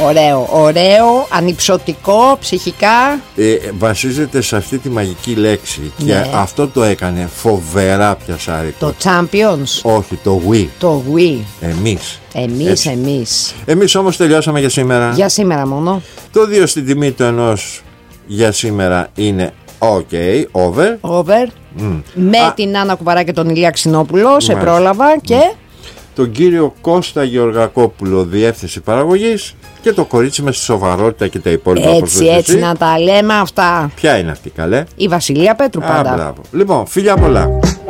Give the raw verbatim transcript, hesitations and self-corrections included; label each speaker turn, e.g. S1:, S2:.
S1: Ωραίο, ωραίο, ανυψωτικό, ψυχικά.
S2: ε, Βασίζεται σε αυτή τη μαγική λέξη.
S1: Ναι.
S2: Και αυτό το έκανε φοβερά πιασάρικο.
S1: Το Champions.
S2: Όχι, το Wii.
S1: Το Wii.
S2: Εμείς
S1: Εμείς,
S2: Έτσι.
S1: εμείς.
S2: Εμείς όμως τελειώσαμε για σήμερα.
S1: Για σήμερα μόνο.
S2: Το δύο στην τιμή του ενός για σήμερα είναι ok, over.
S1: Over.
S2: Mm.
S1: Με
S2: Α.
S1: την Άννα Κουβαρά και τον Ηλία Ξινόπουλο. Σε
S2: Μάλιστα.
S1: πρόλαβα και.
S2: Τον κύριο Κώστα Γεωργακόπουλο, διεύθυνση παραγωγής. Και το κορίτσι με στη σοβαρότητα και τα υπόλοιπα.
S1: Έτσι, έτσι να τα λέμε αυτά.
S2: Ποια είναι αυτή, καλέ?
S1: Η Βασιλεία Πέτρου
S2: Α,
S1: πάντα.
S2: μπράβο. Λοιπόν, φιλιά πολλά.